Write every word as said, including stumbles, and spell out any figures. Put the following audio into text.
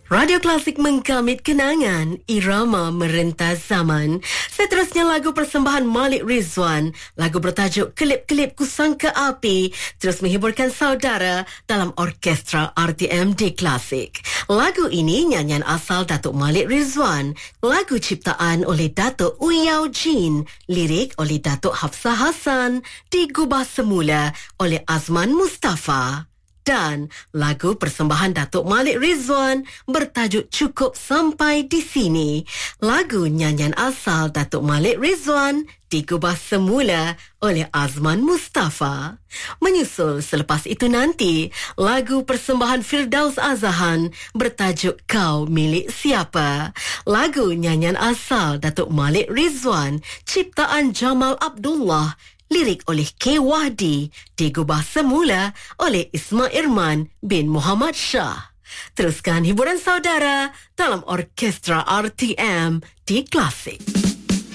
Radio Klasik mengkamit kenangan, irama merentas zaman. Seterusnya lagu persembahan Malik Rizwan, lagu bertajuk Kelip-Kelip Kusangka Api, terus menghiburkan saudara dalam orkestra R T M di Klasik. Lagu ini nyanyian asal Datuk Malik Rizwan, lagu ciptaan oleh Datuk Uyau Jin, lirik oleh Datuk Hafsah Hassan, digubah semula oleh Azman Mustafa. Dan lagu persembahan Datuk Malik Rizwan bertajuk Cukup Sampai di Sini. Lagu nyanyian asal Datuk Malik Rizwan digubah semula oleh Azman Mustafa. Menyusul selepas itu nanti, lagu persembahan Firdaus Azahan bertajuk Kau Milik Siapa. Lagu nyanyian asal Datuk Malik Rizwan, ciptaan Jamal Abdullah, lirik oleh K. Wahdi, digubah semula oleh Isma Irman bin Muhammad Shah. Teruskan hiburan saudara dalam orkestra R T M di Klasik.